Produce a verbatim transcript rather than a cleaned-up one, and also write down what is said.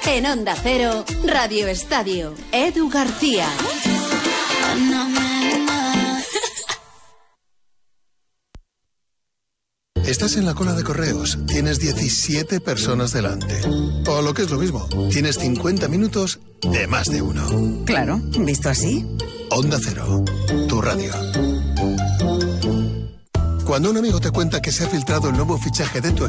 En Onda Cero, Radio Estadio, Edu García. Estás en la cola de correos, tienes diecisiete personas delante. O lo que es lo mismo, tienes cincuenta minutos de más de uno. Claro, visto así. Onda Cero, tu radio. Cuando un amigo te cuenta que se ha filtrado el nuevo fichaje de tu